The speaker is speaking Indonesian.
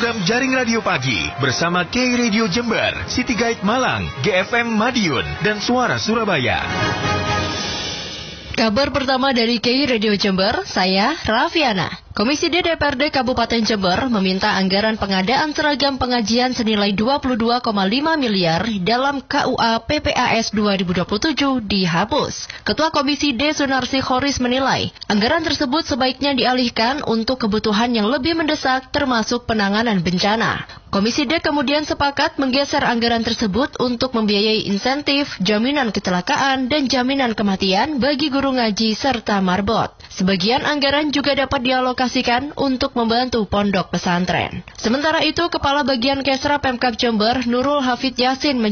program Jaring Radio Pagi bersama K Radio Jember, City Guide Malang, GFM Madiun, dan Suara Surabaya. Kabar pertama dari KI Radio Jember, saya Rafiana. Komisi D DPRD Kabupaten Jember meminta anggaran pengadaan seragam pengajian senilai 22,5 miliar dalam KUA PPAS 2027 dihapus. Ketua Komisi D Sunarsi Khoris menilai, anggaran tersebut sebaiknya dialihkan untuk kebutuhan yang lebih mendesak termasuk penanganan bencana. Komisi D kemudian sepakat menggeser anggaran tersebut untuk membiayai insentif, jaminan kecelakaan, dan jaminan kematian bagi guru ngaji serta marbot. Sebagian anggaran juga dapat dialokasikan untuk membantu pondok pesantren. Sementara itu, Kepala Bagian Kesra Pemkab Jember, Nurul Hafid Yasin